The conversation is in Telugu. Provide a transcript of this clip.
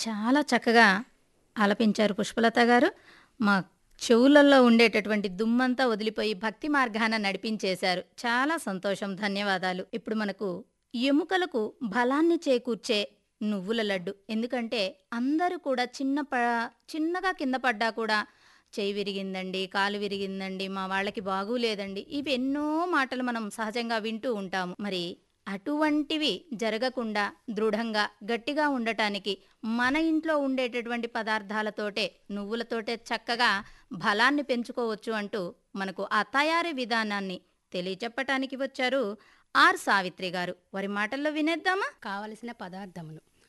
చాలా చక్కగా ఆలపించారు పుష్పలత గారు. మా చెవులలో ఉండేటటువంటి దుమ్మంతా వదిలిపోయి భక్తి మార్గాన నడిపించేశారు. చాలా సంతోషం. ధన్యవాదాలు. ఇప్పుడు మనకు ఎముకలకు బలాన్ని చేకూర్చే నువ్వుల లడ్డు. ఎందుకంటే అందరూ కూడా చిన్నగా కింద పడ్డా కూడా చెయ్యి విరిగిందండి, కాలు విరిగిందండి, మా వాళ్ళకి బాగోలేదండి. ఇవి ఎన్నో మాటలు మనం సహజంగా వింటూ ఉంటాము. మరి అటువంటివి జరగకుండా దృఢంగా, గట్టిగా ఉండటానికి మన ఇంట్లో ఉండేటటువంటి పదార్థాలతోటే, నువ్వులతోటే చక్కగా బలాన్ని పెంచుకోవచ్చు అంటూ మనకు ఆ తయారీ విధానాన్ని తెలియచెప్పటానికి వచ్చారు ఆర్ సావిత్రి గారు. వారి మాటల్లో వినేద్దామా? కావలసిన పదార్థములు